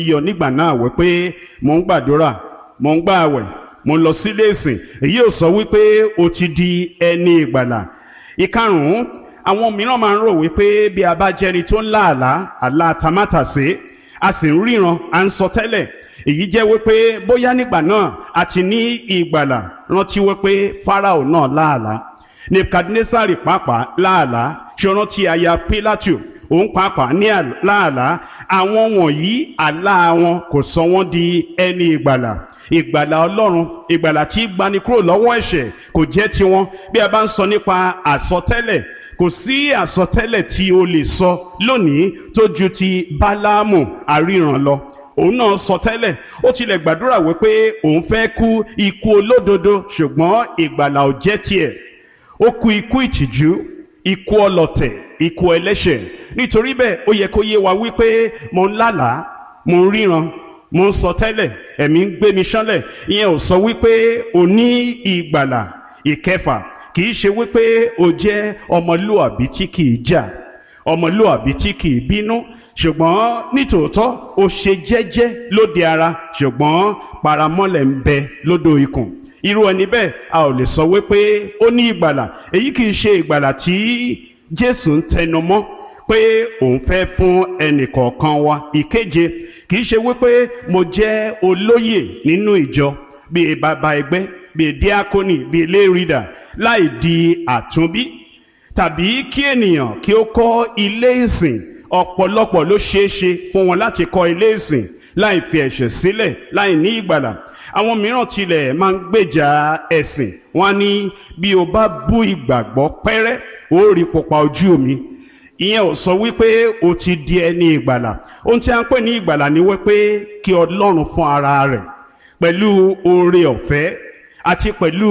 yọ nígbà náà wípé mò ń gbàdúrà, mò ń gbààwẹ̀, mò ń lọ sílé ìsìn, èyí ò sọ wípé o ti di ẹni ìgbàlà. Ìkarùn-ún, àwọn mìíràn máa ń rò wípé bí a bá jẹni tó ń lá àlá tamátàsé, a sì ń ríran, à ń sọ tẹ́lẹ̀, èyí jẹ́ wípé bóyá nígbà náà a ti ní ìgbàlà. Rántí wípé Fáráò náà lá àlá, Nebukadnesari pàápàá lá àlá, ṣe rántí aya Pílátù, òun pàápàá ní àlá. Àwọn wọ̀nyí àlá wọn kò sọ wọ́n di ẹni ìgbàlà. Ìgbàlà Ọlọ́run, ìgbàlà tí gbani kúrò lọ́wọ́ ẹ̀ṣẹ̀, kò jẹ́ tiwọn. Bí a bá ń sọ nípa àsọtẹ́lẹ̀, kò sí àsọtẹ́lẹ̀ tí o lè sọ lónìí tó ju ti Báláámù aríran lọ. Òun náà sọ tẹ́lẹ̀, ó tilẹ̀ gbàdúrà wípé òun fẹ́ kú ikú olódodo, ṣùgbọ́n ìgbàlà ò jẹ́ tiẹ̀. Ó kú ikú ìtìjú, ikú ọlọ̀tẹ̀, ikú ẹlẹ́ṣẹ̀. Nítorí bẹ́ẹ̀ ó yẹ kó yé wa wípé mo ń lálàá, mo ń ríran, mo ń sọ tẹ́lẹ̀, ẹ̀mí ń gbé mi ṣánlẹ̀. Ìyẹn ò sọ wípé o ní ìgbàlà. Ìkẹfà, kì í ṣe wípé o jẹ́ ọmọlúàbí tí kì í jà, ọmọlúàbí tí kì í bínú, ṣùgbọ́n nítòótọ́ o ṣe jẹ́jẹ́ lóde ara, ṣùgbọ́n paramọ́lẹ̀ ń bẹ lódò ikùn. Irú ẹni bẹ́ẹ̀ a ò lè sọ wípé ó ní ìgbàlà. Èyí kì í ṣe ìgbàlà tí Jésù ń tẹnumọ́ pé òun fẹ́ fún ẹnì kọ̀ọ̀kan wa. Ìkeje, kì í ṣe wípé mo jẹ́ olóyè nínú ìjọ, bíi bàbá ẹgbẹ́, bíi díákónì, bíi lérìdà, láì di àtúnbí, tàbí kí ènìyàn kí ó kọ́ ilé ìsìn. Ọ̀pọ̀lọpọ̀ ló ṣeé ṣe fún wọn láti kọ́ ilé ìsìn láì fi ẹ̀ṣẹ̀ sílẹ̀, láì ní ìgbàlà. Àwọn mìíràn tilẹ̀ máa ń gbèjà ẹ̀sìn. Wọ́n ní bí o bá bú ìgbàgbọ́ pẹ́rẹ́, ó rí pupa ojú mi. Ìyẹn ò sọ wípé o ti di ẹni ìgbàlà. Ohun tí a ń pè ní ìgbàlà ni wípé kí Ọlọ́run fún ara rẹ̀ pẹ̀lú oore ọ̀fẹ́ àti pẹ̀lú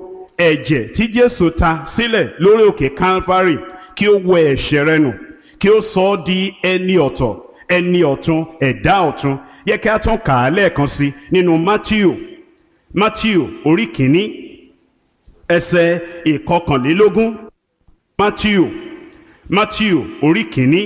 ẹ̀jẹ̀ tí Jésù ta sílẹ̀ lórí òkè Calvary, kí ó wẹ ẹ̀ṣẹ̀ rẹ nù, kí ó sọ ọ́ di ẹni ọ̀tọ̀, ẹni ọ̀tun, ẹ̀dá ọ̀tun. Yẹ kí a tún kà á lẹ́ẹ̀kan sí nínú Mátíù orí kìíní ẹsẹ̀ ìkọkànlélógún. Mátíù orí kìíní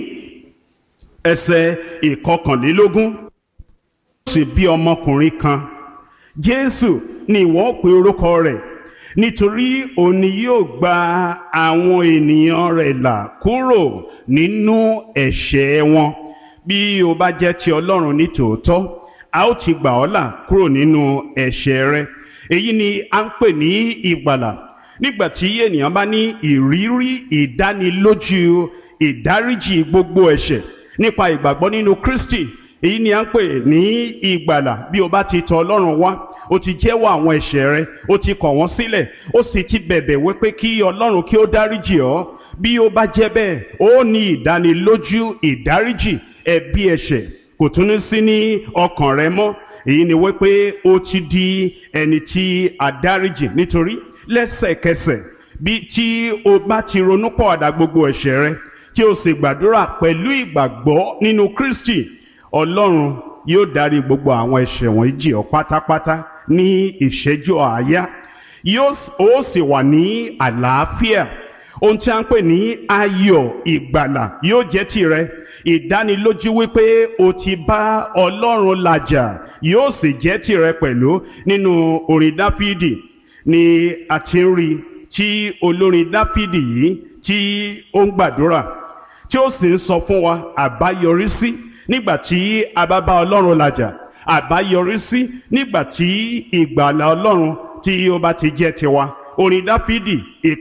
ẹsẹ̀ ìkọkànlélógún. Sì bí ọmọkùnrin kan, Jésù ni ìwọ pe orúkọ rẹ̀, nítorí òun ni yóò gba àwọn ènìyàn rẹ̀ là kúrò nínú ẹ̀ṣẹ̀ wọn. Bí o bá jẹ́ ti Ọlọ́run ní tòótọ́, a ó ti gbà ọ́ là kúrò nínú ẹ̀ṣẹ̀ rẹ. Èyí ni a ń pè ní ìgbàlà. Nígbà tí ènìyàn bá ní ìrírí ìdánilójú ìdáríjì gbogbo ẹ̀ṣẹ̀ nípa ìgbàgbọ́ nínú Kristi, èyí ni a ń pè ní ìgbàlà. Bí o bá ti tọ̀ Ọlọ́run wá, o ti jẹ́wọ́ àwọn ẹ̀ṣẹ̀ rẹ, o ti kọ̀ wọ́n sílẹ̀, o sì ti bẹ̀bẹ̀ wípé kí Ọlọ́run kí ó dáríjì ọ́. Bí o bá jẹ́ bẹ́ẹ̀, ó ní ìdánilójú ìdáríjì ẹ̀bi ẹ̀ṣẹ̀, kò tún ní sí ní ọkàn rẹ mọ́. Èyí ni wípé o ti di ẹni tí a dáríjì. Nítorí lẹ́sẹ̀kẹsẹ̀ tí o bá ti ronúpọ̀àdà gbogbo ẹ̀ṣẹ̀ rẹ, tí o sì gbàdúrà pẹ̀lú ìgbàgbọ́ nínú Kristi, Ọlọ́run yóò dárí gbogbo àwọn ẹ̀ṣẹ̀ wọ̀nyí jì ọ́ pátápátá ní ìṣẹ́jú àáyá. Ó sì wà ní àlàáfíà. Ohun tí a ń pè ní ayọ̀ ìgbàlà yóò jẹ́ tìrẹ. Ìdánilójú wípé o ti bá Ọlọ́run làjà yóò sì jẹ́ tìrẹ pẹ̀lú. Nínú orin Dáfídì ni a ti ń rí tí olórin Dáfídì yìí tí ó ń gbàdúrà, tí ó sì ń sọ fún wa àbáyọrísí nígbà tí a bá bá Ọlọ́run làjà, àbáyọrísí nígbà tí ìgbàlà Ọlọ́run tí ó bá ti jẹ́ tiwa. Orin Dáfídì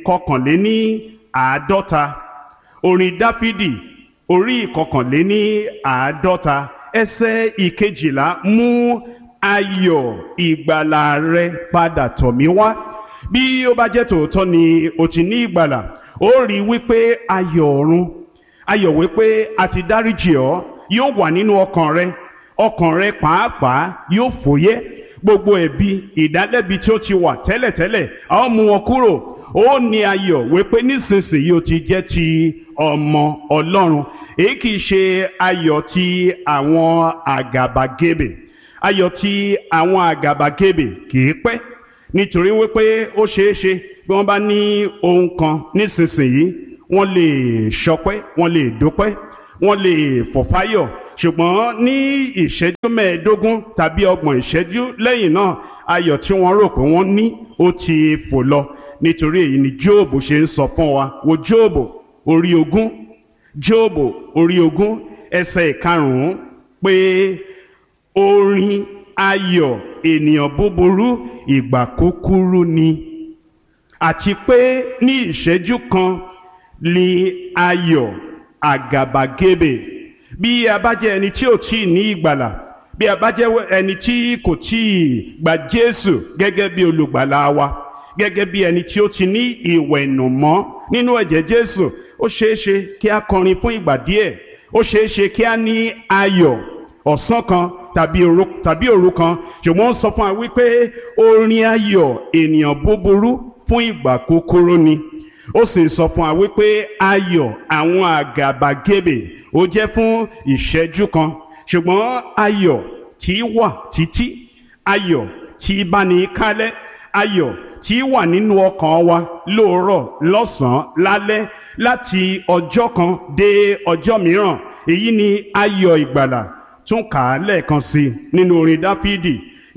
ìkọkànléní-àádọ́ta, orin Dáfídì orí ìkọkànléní-àádọ́ta ẹsẹ̀ ìkejìlá. Mú ayọ̀ ìgbàlà rẹ padà tọ̀ mí wá. Bí ó bá jẹ́ tòótọ́ ni o ti ní ìgbàlà, ó rí wípé ayọ̀ ọ̀run, ayọ̀ wípé a ti dáríjì ọ́ yóò wà nínú ọkàn rẹ pàápàá yóò fòyẹ́. Gbogbo ẹ̀bi ìdálẹ́bi tí ó ti wà tẹ́lẹ̀tẹ́lẹ̀, a ó mú wọn kúrò. Ó ní ayọ̀ wípé nísinsìnyí o ti jẹ́ ti ọmọ Ọlọ́run. Èyí kìí ṣe ayọ̀ ti àwọn àgàbàgebè. Ayọ̀ ti àwọn àgàbàgebè kìí pẹ́, nítorí wípé ó ṣeé ṣe bí wọ́n bá ní ohun kan nísinsìnyí, wọ́n lè ṣọpẹ́, wọ́n lè dúpẹ́, wọ́n lè fọ̀fáyọ̀, ṣùgbọ́n ní ìṣẹ́jú mẹ́ẹ̀ẹ́dógún tàbí ọgbọ̀n ìṣẹ́jú lẹ́yìn náà ayọ̀ tí wọ́n rò pé wọ́n ní ó ti fò lọ. Nítorí èyí ni Jóòbù ṣe ń sọ fún wa, wo Jóòbù orí 20, Jóòbù orí 20 ẹsẹ̀ 5 pé orin ayọ̀ ènìyàn búburú ìgbà kúkúrú ni, àti pé ní ìṣẹ́jú kan ni ayọ̀ àgàbàgebè. Bí a bá jẹ́ ẹni tí ò tí ì ní ìgbàlà, bí a bá jẹ́ ẹni tí kò tí ì gba Jésù gẹ́gẹ́ bí olùgbàlà wa, gẹ́gẹ́ bí ẹni tí ó ti ní ìwẹ̀nùmọ́ nínú ẹ̀jẹ̀ Jésù, ó ṣeé ṣe kí a kọrin fún ìgbà díẹ̀, ó ṣeé ṣe kí a ní ayọ̀ ọ̀sán kan tàbí òru kan, ṣùgbọ́n ó sọ fún wa wípé orin ayọ̀ ènìyàn búburú fún ìgbà kúkúrú ni. Ó sì sọ fún wa wípé ayọ̀ àwọn àgàbàgebè ó jẹ́ fún ìṣẹ́jú kan, ṣùgbọ́n ayọ̀ tí wà títí, ayọ̀ tí bá ní kálẹ̀, ayọ̀ tí wà nínú ọkàn wa lóòrọ̀ lọ́sàn-án lálẹ́ láti ọjọ́ kan dé ọjọ́ mìíràn, èyí ni ayọ̀ ìgbàlà. Tún kà á lẹ́ẹ̀kan sí nínú orin Dáfídì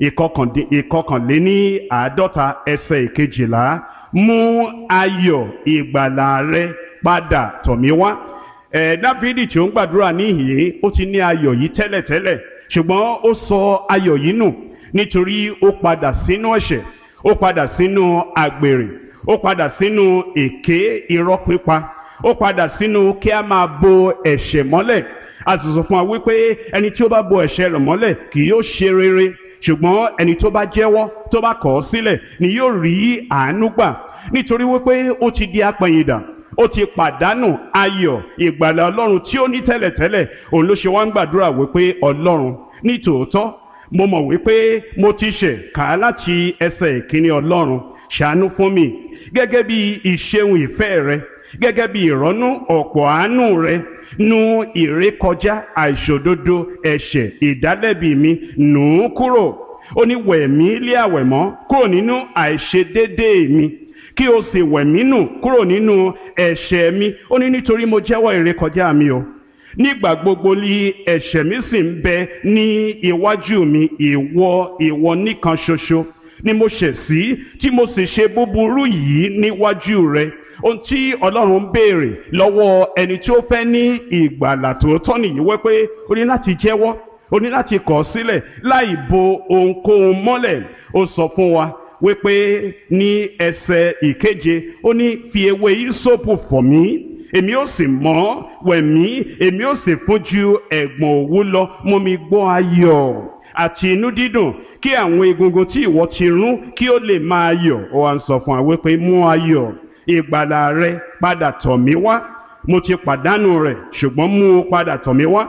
51 ẹsẹ̀ 12, mú ayọ̀ ìgbàlà rẹ padà tọ̀ mí wá. Dáfídì tí ó ń gbàdúrà níhìn-ín ó ti ní ayọ̀ yìí tẹ́lẹ̀tẹ́lẹ̀, ṣùgbọ́n ó sọ ayọ̀ yìí nù nítorí ó padà sínú ẹ̀ṣẹ̀, ó padà sínú àgbèrè, ó padà sínú èké irọ́ pípa, ó padà sínú kí a máa bo ẹ̀ṣẹ̀ mọ́lẹ̀. A sì sọ fún wa wípé ẹni tí ó bá bo ẹ̀ṣẹ̀ rẹ̀ mọ́lẹ̀ kì yóò ṣe rere, ṣùgbọ́n ẹni tó bá jẹ́wọ́ tó bá kọ̀ ọ́ sílẹ̀ ni yóò rí àánú gbà. Nítorí wípé ó ti di apẹ̀yìndà, ó ti pàdánù ayọ̀ ìgbàlà Ọlọ́run tí ó ní tẹ́lẹ̀tẹ́lẹ̀. Òun ló ṣe wá ń gbàdúrà wípé Ọlọ́run ní tòótọ́ mo mọ̀ wípé mo ti ṣẹ̀, kà á láti ẹsẹ̀ 1, Ọlọ́run ṣàánú fún mi gẹ́gẹ́ bí ìṣeun ìfẹ́ rẹ, gẹ́gẹ́ bí ìrọ́nú ọ̀pọ̀ àánú rẹ, nu ìrékọjá àìṣòdodo ẹ̀ṣẹ̀ ìdálẹ́bi mi nù ú kúrò. Ó ní wẹ̀ mí lé àwẹ̀mọ́ kúrò nínú àìṣedéédéé mi, kí o sì wẹ̀ mí nù kúrò nínú ẹ̀ṣẹ̀ mi. Ó ní nítorí mo jẹ́wọ́ ìrékọjá mi o, nígbà gbogbo li ẹ̀ṣẹ̀ mi sì ń bẹ ní iwájú mi, ìwọ nìkan ṣoṣo ni mo ṣẹ̀ sí, tí mo sì ṣe búburú yìí níwájú rẹ. Ohun tí Ọlọ́run ń béèrè lọ́wọ́ ẹni tí ó fẹ́ ní ìgbàlà tòótọ́ nìyí, wípé ó ní láti jẹ́wọ́, ó ní láti kọ̀ sílẹ̀ láì bo ohunkóhun mọ́lẹ̀. Ó sọ fún wa wípé ní ẹsẹ̀ 7 ó ní fi ewé ìsopù fọ̀ mí, èmi ó sì mọ́, wẹ̀ mí, èmi ó sì fún ju ẹ̀gbọ̀n òwú lọ, mú mi gbọ́ ayọ̀ àti inú dídùn, kí àwọn egungun tí ìwọ ti rún kí ó lè máa yọ̀. Ó wá ń sọ fún wa wípé mú ayọ̀ ìgbàlà rẹ padà tọ̀ mí wá, mo ti pàdánù rẹ̀ ṣùgbọ́n mú o padà tọ̀ mí wá,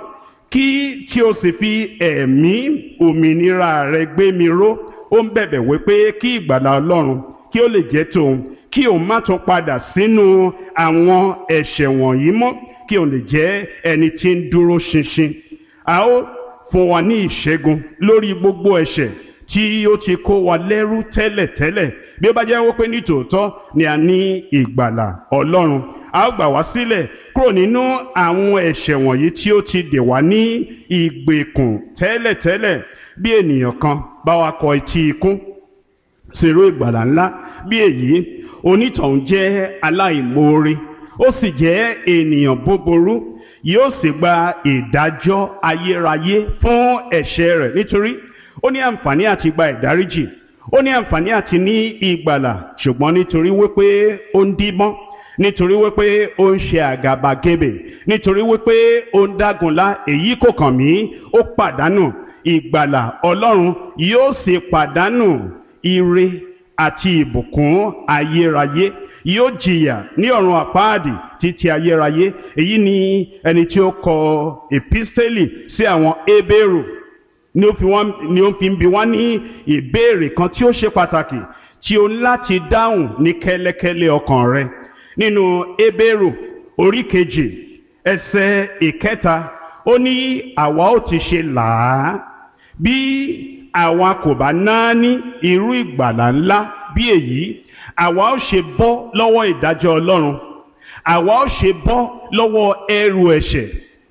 kí o sì fi ẹ̀mí òmìnira rẹ gbé mi ró. Ó ń bẹ̀bẹ̀ wípé kí ìgbàlà Ọlọ́run kí ó lè jẹ́ tòun, kí òun má tún padà sínú àwọn ẹ̀ṣẹ̀ wọ̀nyí mọ́, kí òun lè jẹ́ ẹni tí ń dúró ṣinṣin. A ó fún wa ní ìṣẹ́gun lórí gbogbo ẹ̀ṣẹ̀ tí ó ti kó wa lẹ́rú tẹ́lẹ̀tẹ́lẹ̀. Bí ó bá jẹ́ wípé ní tòótọ́ ni a ní ìgbàlà Ọlọ́run, a ó gbà wá sílẹ̀ kúrò nínú àwọn ẹ̀ṣẹ̀ wọ̀nyí tí ó ti dè wá ní ìgbèkùn tẹ́lẹ̀tẹ́lẹ̀. Bí ènìyàn kan bá wa kọ etí ikún sírú ìgbàlà ńlá bí èyí, onítọ̀hún jẹ́ aláìmoore, ó sì jẹ́ ènìyàn búburú, yóò sì gba ìdájọ́ ayérayé fún ẹ̀ṣẹ̀ rẹ̀. Nítorí ó ní àǹfààní àti gba ìdáríjì, ó ní àǹfààní àti ní ìgbàlà, ṣùgbọ́n nítorí wípé ó ń díbọ́n, nítorí wípé ó ń ṣe àgàbàgebè, nítorí wípé ó ń dágunlá, èyí kò kàn mí, ó pàdánù ìgbàlà Ọlọ́run, yóò sì pàdánù ire àti ìbùkún ayérayé, yóò jìyà ní ọ̀run àpáàdì títí ayérayé. Èyí ni ẹni tí ó kọ episteli sí àwọn Hébérù ni ó fi ń bi wá ní ìbéèrè kan tí ó ṣe pàtàkì tí o ní láti dáhùn ní kẹ́lẹ́kẹ́lẹ́ ọkàn rẹ. Nínú Hébérù orí 2 ẹsẹ̀ 3 ó ní àwa ó ti ṣe làá bí àwa kò bá náání irú ìgbàlà ńlá bí èyí. Àwa ó ṣe bọ́ lọ́wọ́ ìdájọ́ Ọlọ́run, àwa ó ṣe bọ́ lọ́wọ́ ẹrù ẹ̀ṣẹ̀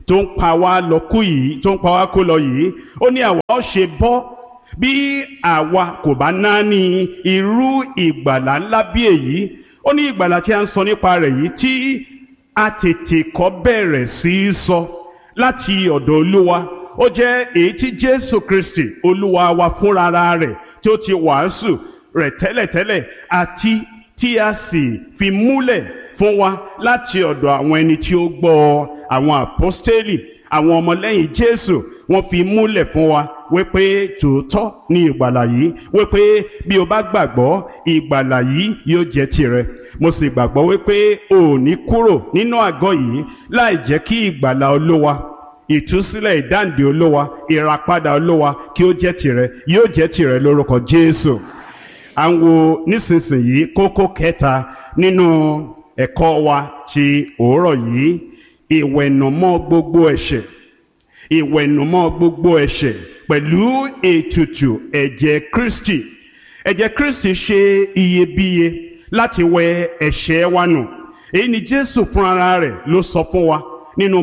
tó ń pa wá lọ kú yìí, tó ń pa wá kó lọ yìí, ó ní àwa ó ṣe bọ́ bí àwa kò bá náání irú ìgbàlà ńlá bí èyí. Ó ní ìgbàlà tí a ń sọ nípa rẹ̀ yìí tí a tètè kọ́ bẹ̀rẹ̀ sí í sọ láti ọ̀dọ̀ Olúwa, ó jẹ́ èyí tí Jésù Kristi Olúwa wa fúnra rẹ̀ tí ó ti wàásù rẹ̀ tẹ́lẹ̀tẹ́lẹ̀ àti tí a sì fi múlẹ̀ fún wa láti ọ̀dọ̀ àwọn ẹni tí ó gbọ́, àwọn àpọ́stélì, àwọn ọmọlẹ́yìn Jésù. Wọ́n fi múlẹ̀ fún wa wípé tòótọ́ ni ìgbàlà yìí, wípé bí o bá gbàgbọ́ ìgbàlà yìí yóò jẹ́ tirẹ̀. Mo sì gbàgbọ́ wípé o ò ní kúrò nínú àgọ́ yìí láì jẹ́ kí ìgbàlà Olúwa, ìtúsílẹ̀, ìdáǹdè Olúwa, ìràpadà Olúwa kí ó jẹ́ tirẹ̀, yóò jẹ́ tirẹ̀ lórúkọ Jésù. À ń wo nísinsìnyí kókó kẹta nínú ẹ̀kọ́ wa ti òórọ̀ yìí, ìwẹ̀nùmọ́ gbogbo ẹ̀ṣẹ̀. Ìwẹ̀nùmọ́ gbogbo ẹ̀ṣẹ̀ pẹ̀lú ètùtù ẹ̀jẹ̀ Kristi. Ẹ̀jẹ̀ Kristi ṣe iyebíye láti wẹ ẹ̀ṣẹ̀ wa nù. Èyí ni Jésù fúnra rẹ̀ ló sọ fún wa nínú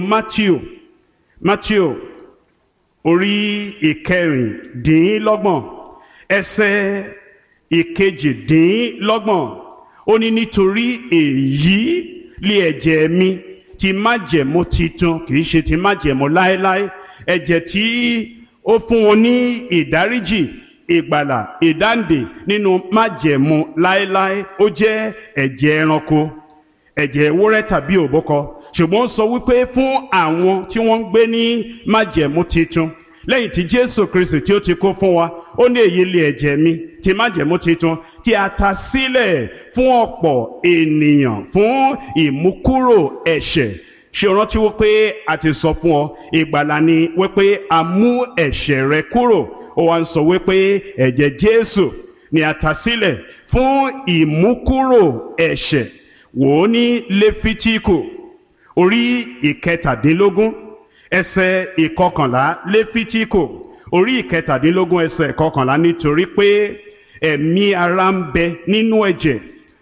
Mátíù orí ìkẹrìndínlọ́gbọ̀n ẹsẹ̀ ìkejìdínlọ́gbọ̀n. Ó ní nítorí èyí lé ẹ̀jẹ̀ mi ti májẹ̀mú titun, kì í ṣe ti májẹ̀mú láéláé, ẹ̀jẹ̀ tí ó fún wọn ní ìdáríjì, ìgbàlà, ìdáǹdè nínú májẹ̀mú láéláé. Ó jẹ́ ẹ̀jẹ̀ ẹranko, ẹ̀jẹ̀ ewúrẹ́ tàbí òbúkọ, ṣùgbọ́n ó sọ wípé fún àwọn tí wọ́n ń gbé ní májẹ̀mú titun lẹ́yìn tí Jésù Kristi tí ó ti kó fún wa, ó ní èyí lé ẹ̀jẹ̀ mi ti májẹ̀mú titun tí a ta sílẹ̀ fún ọ̀pọ̀ ènìyàn fún ìmúkúrò ẹ̀ṣẹ̀. Ṣé o rántí wípé a ti sọ fún ọ ìgbàlà ni wípé a mú ẹ̀ṣẹ̀ rẹ kúrò. Ó wá ń sọ wípé ẹ̀jẹ̀ Jésù ni a ta sílẹ̀ fún ìmúkúrò ẹ̀ṣẹ̀. Wò ó ní Léfítíkù orí ìkẹtàdínlógún ẹsẹ̀ ìkọkànlá. Léfítíkù orí ìkẹtàdínlógún ẹsẹ̀ ìkọkànlá. Nítorí pé ẹ̀mí ara ń bẹ nínú ẹ̀jẹ̀,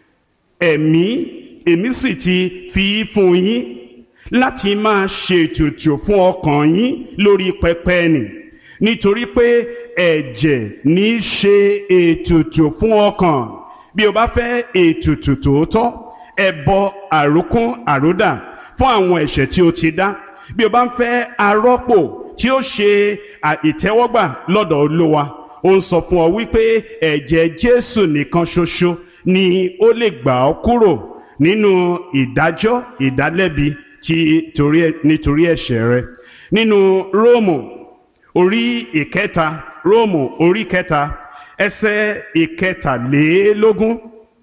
èmi sì ti fi fún yín láti máa ṣètùtù fún ọkàn yín lórí pẹpẹ nì. Nítorí pé ẹ̀jẹ̀ ní í ṣe ètùtù fún ọkàn. Bí o bá fẹ́ ètùtù tòótọ́, ẹbọ àrókún àródà fún àwọn ẹ̀ṣẹ̀ tí o ti dá. Bí o bá ń fẹ́ arọ́pò tí ó ṣe ìtẹ́wọ́gbà lọ́dọ̀ Olúwa, ó ń sọ fún ọ wípé ẹ̀jẹ̀ Jésù nìkan ṣoṣo ni ó lè gbà ọ́ kúrò nínú ìdájọ́, ìdálẹ́bi nítorí ẹ̀ṣẹ̀ rẹ. Nínú Róòmù orí ìkẹta, Róòmù orí kẹta ẹsẹ̀ ìkẹtàlélógún.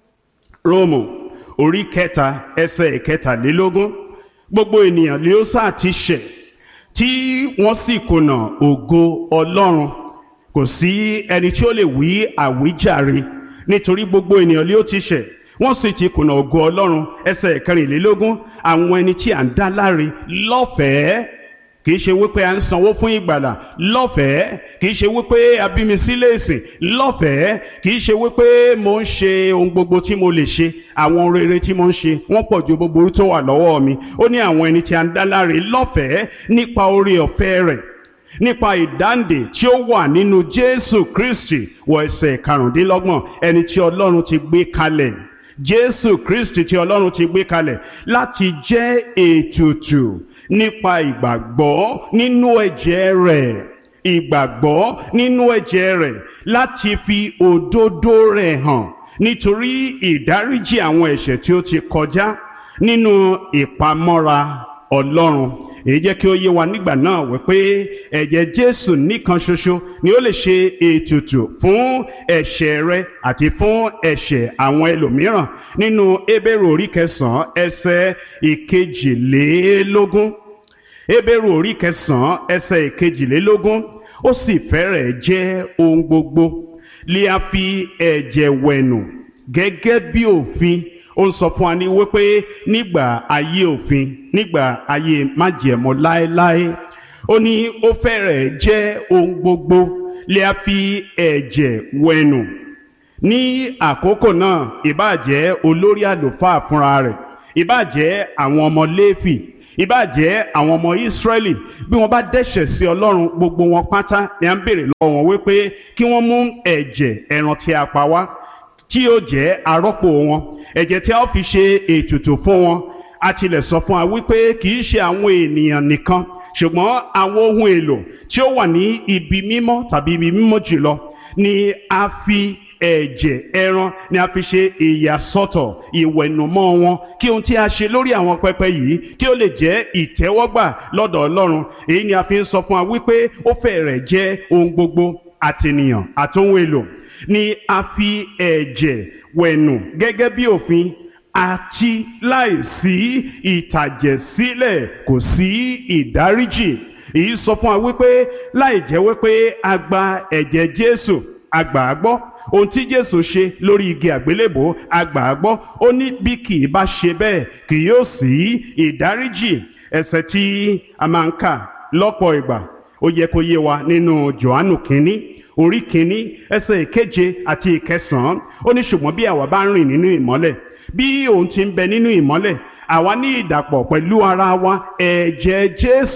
Róòmù orí kẹta ẹsẹ̀ ìkẹtàlélógún. Gbogbo ènìyàn ni ó sáà ti ṣẹ̀ tí wọ́n sì kùnà ògo Ọlọ́run. Kò sí ẹni tí ó lè wí àwíjàre, nítorí gbogbo ènìyàn ni ó ti ṣẹ̀ wọ́n sì ti kùnà ògo Ọlọ́run. Ẹsẹ̀ ìkẹrìnlélógún. Àwọn ẹni tí à ń dá láre lọ́fẹ̀ẹ́, kì í ṣe wípé à ń sanwó fún ìgbàlà, lọ́fẹ̀ẹ́. Kì í ṣe wípé a bí mi sílé ìsìn, lọ́fẹ̀ẹ́. Kì í ṣe wípé mo ń ṣe ohun gbogbo tí mo lè ṣe, àwọn rere tí mo ń ṣe wọ́n pọ̀ ju gbogbo tó wà lọ́wọ́ mi. Ó ní àwọn ẹni tí à ń dá láre lọ́fẹ̀ẹ́ nípa oore ọ̀fẹ́ rẹ̀, nípa ìdáǹdè tí ó wà nínú Jésù Kristi. Wọ ẹsẹ̀ karùndínlọ́gbọ̀n. Ẹni tí Ọlọ́run ti gbé kalẹ̀, Jésù Kristi tí Ọlọ́run ti gbé kalẹ̀ láti jẹ́ ètùtù nípa ìgbàgbọ́ nínú ẹ̀jẹ̀ rẹ̀. Ìgbàgbọ́ nínú ẹ̀jẹ̀ rẹ̀ láti fi òdodo rẹ̀ hàn nítorí ìdáríjì àwọn ẹ̀ṣẹ̀ tí ó ti kọjá nínú ìpamọ́ra Ọlọ́run. Èyí jẹ́ kí ó yé wa nígbà náà wípé ẹ̀jẹ̀ Jésù nìkan ṣoṣo ni ó lè ṣe ètùtù fún ẹ̀ṣẹ̀ rẹ àti fún ẹ̀ṣẹ̀ àwọn ẹlòmíràn. Nínú Hébérù orí kẹsàn-án ẹsẹ̀ ìkejìlélógún. Hébérù orí kẹsàn-án ẹsẹ̀ ìkejìlélógún. Ó sì fẹ́rẹ̀ jẹ́ ohun gbogbo lè a fi ẹ̀jẹ̀ wẹ̀nù gẹ́gẹ́ bí òfin. Ó ń sọ fún wa ní wípé nígbà ayé òfin, nígbà ayé májẹ̀mú láéláé, ó ní ó fẹ́rẹ̀ jẹ́ ohun gbogbo lè a fi ẹ̀jẹ̀ wẹ̀nù. Ní àkókò náà, ìbáà jẹ́ olórí àlùfáà fúnra rẹ̀, ìbáà jẹ́ àwọn ọmọ Léfì, ìbá jẹ́ àwọn ọmọ Ísírẹ́lì bí wọ́n bá dẹ́ṣẹ̀ sí Ọlọ́run, gbogbo wọn pátá ni à ń béèrè lọ́wọ́ wọn wípé kí wọ́n mú ẹ̀jẹ̀ ẹran tí a pa wá tí yóò jẹ́ arọ́pò wọn, ẹ̀jẹ̀ tí a ó fi ṣe ètùtù fún wọn. A tilẹ̀ sọ fún wa wípé kì í ṣe àwọn ènìyàn nìkan ṣùgbọ́n àwọn ohun èlò tí ó wà ní ibi mímọ́ tàbí ibi mímọ́ jùlọ ni a fi ẹ̀jẹ̀ ẹran ni a fi ṣe ìyàsọ́tọ̀ ìwẹ̀nùmọ́ wọn, kí ohun tí a ṣe lórí àwọn pẹpẹ yìí kí ó lè jẹ́ ìtẹ́wọ́gbà lọ́dọ̀ Ọlọ́run. Èyí ni a fi ń sọ fún wa wípé ó fẹ́rẹ̀ jẹ́ ohun gbogbo àtènìyàn àtohun èlò ni a fi ẹ̀jẹ̀ wẹ̀nù gẹ́gẹ́ bí òfin, àti láìsí ìtàjẹ̀sílẹ̀ kò sí ìdáríjì. Èyí sọ fún wa wípé láì jẹ́ wípé a gba ẹ̀jẹ̀ Jésù, a gbà á gbọ́ ohun tí Jésù ṣe lórí igi àgbélébò, a gbà á gbọ́. Ó ní bí kì í bá ṣe bẹ́ẹ̀ kì yóò sí ìdáríjì. Ẹsẹ̀ tí a máa ń kà lọ́pọ̀ ìgbà ó yẹ kó yé wa nínú Jòhánù kínní orí kínní ẹsẹ̀ ìkeje àti ìkẹsàn-án. Ó ní ṣùgbọ́n bí àwa bá rìn nínú ìmọ́lẹ̀ bí òun ti ń bẹ nínú ìmọ́lẹ̀, àwa ní ìdàpọ̀ pẹ̀lú ara wa ẹ̀jẹ̀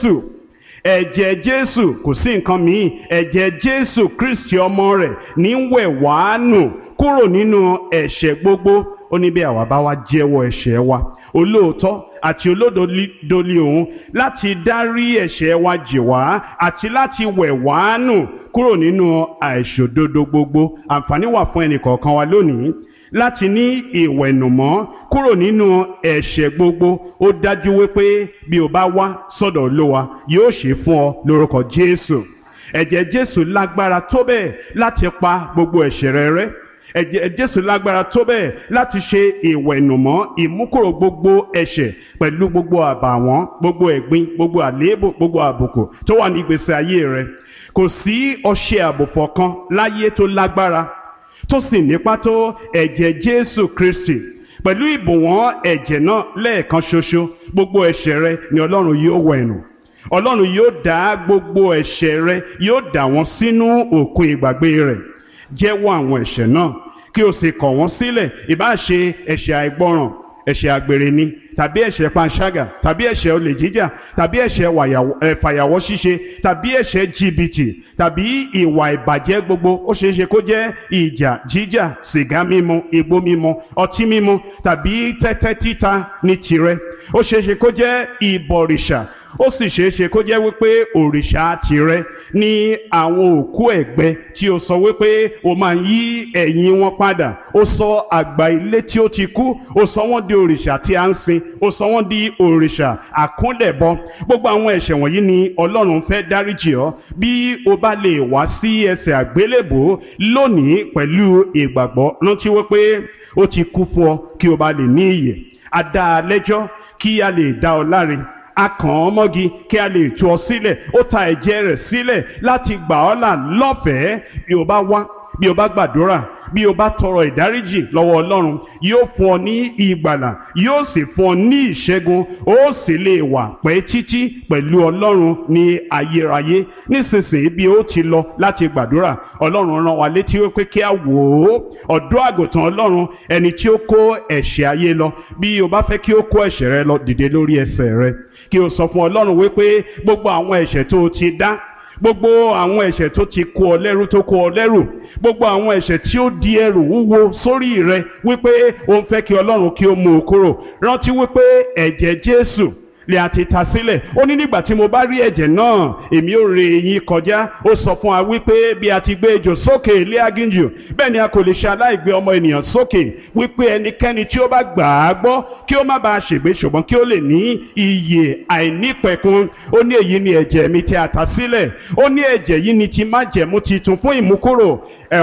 Jésù kò sí nǹkan míì, ẹ̀jẹ̀ Jésù Kristi ọmọ rẹ̀ ní wẹ̀ wá nù kúrò nínú ẹ̀ṣẹ̀ gbogbo. Ó ní bí àwa bá wá jẹ́wọ́ ẹ̀ṣẹ̀ wa, olóòótọ́ àti olódodo ni òun láti dárí ẹ̀ṣẹ̀ wa jì wá àti láti wẹ̀ wá nù kúrò nínú àìṣòdodo gbogbo. Àǹfààní wà fún ẹnì kọ̀ọ̀kan wa lónìí láti ní ìwẹ̀nùmọ́ kúrò nínú ẹ̀ṣẹ̀ gbogbo. Ó dájú wípé bí o bá wá sọ́dọ̀ Olúwa yóò ṣe fún ọ lórúkọ Jésù. Ẹ̀jẹ̀ Jésù lágbára tó bẹ́ẹ̀ láti pa gbogbo ẹ̀ṣẹ̀ rẹ rẹ́. Ẹ̀jẹ̀ Jésù lágbára tó bẹ́ẹ̀ láti ṣe ìwẹ̀nùmọ́ ìmúkúrò gbogbo ẹ̀ṣẹ̀ pẹ̀lú gbogbo àbàwọ́n, gbogbo ẹ̀gbin, gbogbo àléébù, gbogbo àbùkù tó wà ní ìgbésí ayé rẹ. Kò sí ọṣẹ àbùfọ̀ kan láyé tó lágbára tó sì nípa tó ẹ̀jẹ̀ Jésù Kristi. Pẹ̀lú ìbùwọ́n ẹ̀jẹ̀ náà lẹ́ẹ̀kan ṣoṣo, gbogbo ẹ̀ṣẹ̀ rẹ ni Ọlọ́run yóò wẹ̀nù. Ọlọ́run yóò dà gbogbo ẹ̀ṣẹ̀ rẹ, yóò dà wọ́n sínú òkun ìgbàgbé rẹ̀. Jẹ́wọ́ àwọn ẹ̀ṣẹ̀ náà kí o sì kọ̀ wọ́n sílẹ̀. Ìbá ṣe ẹ̀ṣẹ̀ àìgbọràn, ẹ̀ṣẹ̀ àgbèrè ni, tàbí ẹ̀ṣẹ̀ panṣágà, tàbí ẹ̀ṣẹ̀ olè jíjà, tàbí ẹ̀ṣẹ̀ fàyàwọ́ ṣíṣe, tàbí ẹ̀ṣẹ̀ jìbìtì, tàbí ìwà ìbàjẹ́ gbogbo. Ó ṣeé ṣe kó jẹ́ ìjà jíjà, sìgá mímu, igbó mímu, ọtí mímu, tàbí tẹ́tẹ́ títa ní tirẹ̀. Ó ṣeé ṣe kó jẹ́ ìbọ̀rìṣà, ó sì ṣeé ṣe kó jẹ́ wípé òrìṣà tirẹ̀ ní àwọn òkú ẹ̀gbẹ́ tí ó sọ wípé ó máa ń yí ẹ̀yìn wọn padà. Ó sọ àgbà ilé tí ó ti kú, ó sọ wọ́n di òrìṣà tí a ń sìn, ó sọ wọ́n di òrìṣà àkúnlẹ̀bọ. Gbogbo àwọn ẹ̀ṣẹ̀ wọ̀nyí ni Ọlọ́run fẹ́ dáríjì ọ́ bí o bá lè wá sí ẹsẹ̀ àgbélébò lónìí pẹ̀lú ìgbàgbọ́. Rántí wípé ó ti kú fún ọ kí o bá lè ní ìyè. A dá a lẹ́jọ́ kí a lè dá ọ láre. A kàn ọ́ mọ́gi kí a lè tú ọ sílẹ̀. Ó ta ẹ̀jẹ̀ rẹ̀ sílẹ̀ láti gbà ọ́ là lọ́fẹ̀ẹ́. Bí o bá wá, bí o bá gbàdúrà, bí o bá tọrọ ìdáríjì lọ́wọ́ Ọlọ́run, yóò fún ọ ní ìgbàlà, yóò sì fún ọ ní ìṣẹ́gun. Ó sì lè wà pẹ́ títí pẹ̀lú Ọlọ́run ní ayérayé. Nísinsìnyí bí ó ti lọ láti gbàdúrà, Ọlọ́run rán wa létí wípé kí a wò ó ọ̀dọ́ àgùntàn Ọlọ́run, ẹni tí ó kó ẹ̀ṣẹ̀ ayé lọ. Bí o bá fẹ́ kí ó kó ẹ̀ṣẹ̀ rẹ lọ, dìde lórí ẹsẹ̀ rẹ kí o sọ fún Ọlọ́run wípé gbogbo àwọn ẹ̀ṣẹ̀ tó o ti dá, gbogbo àwọn ẹ̀ṣẹ̀ tó ti kó ọ lẹ́rú, tó kó ọ lẹ́rù, gbogbo àwọn ẹ̀ṣẹ̀ tí ó di ẹrù wúwo sórí rẹ, wípé o ń fẹ́ kí Ọlọ́run kí ó mú o kúrò. Rántí wípé ẹ̀jẹ̀ Jésù lè àti ta sílẹ̀. Ó ní nígbà tí mo bá rí ẹ̀jẹ̀ náà, èmi ó ré yín kọjá. Ó sọ fún wa wípé bí a ti gbé ejò sókè ilé aginjù, bẹ́ẹ̀ ni a kò lè ṣe aláìgbé ọmọ ènìyàn sókè. Wípé ẹnikẹ́ni tí ó bá gbà á gbọ́ kí ó má bàa ṣègbé ṣùgbọ́n kí ó lè ní ìyè àìnípẹ̀kun. Ó ní èyí ni ẹ̀jẹ̀ mi tí a ta sílẹ̀. Ó ní ẹ̀jẹ̀ yìí ni ti májẹ̀mú titun fún ìmúkúrò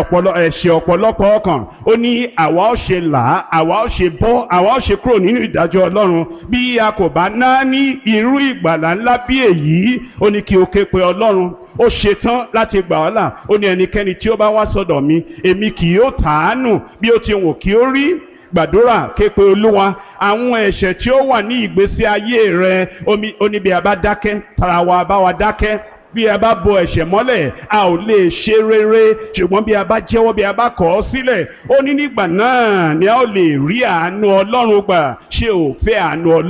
ẹ̀ṣẹ̀ ọ̀pọ̀lọpọ̀ ọkàn. Ó ní àwa ó ṣe là á, àwa ó ṣe bọ́, àwa ó ṣe kúrò nínú ìdájọ́ Ọlọ́run bí a kò bá ná ní irú ìgbàlà ńlá bí èyí. Ó ní kí o ké pe Ọlọ́run. Ó ṣetán láti gbà ọ́ là. Ó ní ẹnikẹ́ni tí ó bá wá sọ́dọ̀ mi, èmi kì yóò tàánù bí ó ti wù kí ó rí. Gbàdúrà, ké pe Olúwa. Àwọn ẹ̀ṣẹ̀ tí ó wà ní ìgbésí ayé rẹ, ó ní bí a bá dákẹ́, tara wa bá wa dákẹ́. Bí a bá bo ẹ̀ṣẹ̀ mọ́lẹ̀, a ò lè ṣe rere. Ṣùgbọ́n bí a bá jẹ́wọ́, bí a bá kọ̀ ọ́ sílẹ̀, ó ní nígbà náà ni a ó lè rí àánú Ọlọ́run gbà. Ṣé o fẹ́ àánú Ọlọ́run?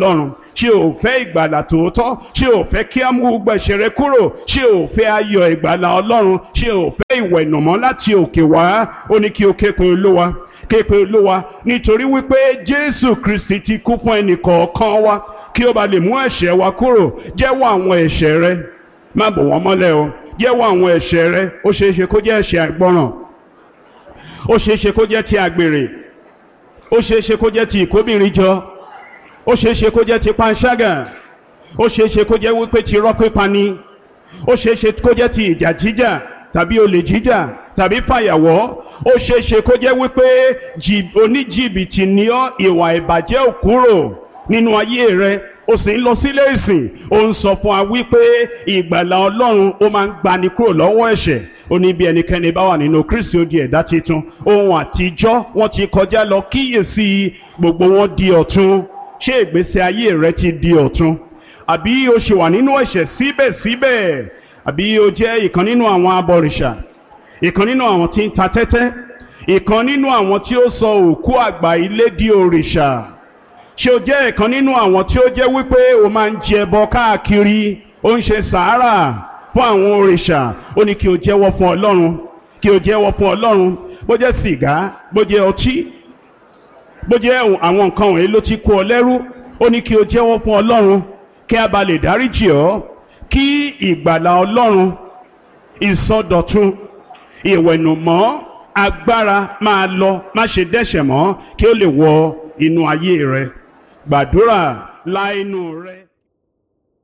ṣé o fẹ́ ìgbàlà tòótọ́? ṣé o fẹ́ kí á mú gbogbo ẹ̀ṣẹ̀ rẹ kúrò? ṣé o fẹ́ ayọ̀ ìgbàlà Ọlọ́run? ṣé o fẹ́ ìwẹ̀nùmọ́ láti òkè wá? ó ní kí o ké pe Olúwa, ké pe Olúwa, nítorí wípé Jésù Kristi ti kú fún ẹnì kọ̀ọ̀kan wa kí ó bá lè mú ẹ̀ṣẹ̀ wa kúrò. jẹ́wọ́ àwọn ẹ̀ṣẹ̀ rẹ, má bò wọ́n mọ́lẹ̀ o. jẹ́wọ́ àwọn ẹ̀ṣẹ̀ rẹ. ó ṣeé ṣe kó jẹ́ ẹ̀ṣẹ̀ àìgbọràn, ó ṣeé ṣe kó jẹ́ ti àgbèrè, ó ṣeé ṣe kó jẹ́ ti ìkóbìnrin jọ, ó ṣeé ṣe kó jẹ́ ti panṣágà, ó ṣeé ṣe kó jẹ́ wípé ti irọ́ pípa ni, ó ṣeé ṣe kó jẹ́ ti ìjà jíjà tàbí olè jíjà tàbí fàyàwọ́, ó ṣeé ṣe kó jẹ́ wípé oníjìbìtì ni ọ́, ìwà ìbàjẹ́ ò kúrò nínú ayé rẹ, ó sì ń lọ sílé ìsìn. ó ń sọ fún wa wípé ìgbàlà Ọlọ́run ó máa ń gbani kúrò lọ́wọ́ ẹ̀ṣẹ̀. ó ní bí ẹnikẹ́ni bá wà nínú Kristi ó di ẹ̀dá titun, ohun àtijọ́ wọ́n ti kọjá lọ, kíyèsí gbogbo wọn di ọ̀tun. ṣé ìgbésí ayé rẹ ti di ọ̀tun? àbí o ṣì wà nínú ẹ̀ṣẹ̀ síbẹ̀síbẹ̀? àbí o jẹ́ ìkan nínú àwọn abọ̀rìṣà, ìkan nínú àwọn tí ń ta tẹ́tẹ́, ìkan nínú àwọn tí ó sọ òkú àgbà ilé di òrìṣà? ṣé o jẹ́ ìkan nínú àwọn tí ó jẹ́ wípé o máa ń jẹ ẹbọ káàkiri, ó ń ṣe sàárà fún àwọn òrìṣà? ó ní kí o jẹ́wọ́ fún Ọlọ́run, kí o jẹ́wọ́ fún Ọlọ́run. bó jẹ́ sìgá, bó jẹ́ ọtí, bó jẹ́ àwọn nǹkan wọ̀nyí ló ti kó ọ lẹ́rú, ó ní kí o jẹ́wọ́ fún Ọlọ́run kí a bá lè dáríjì ọ́, kí ìgbàlà Ọlọ́run, ìsọdọ̀tun, ìwẹ̀nùmọ́, agbára máa lọ, má ṣe dẹ́ṣẹ̀ mọ́, kí ó lè wọ inú ayé rẹ. gbàdúrà lá inú rẹ.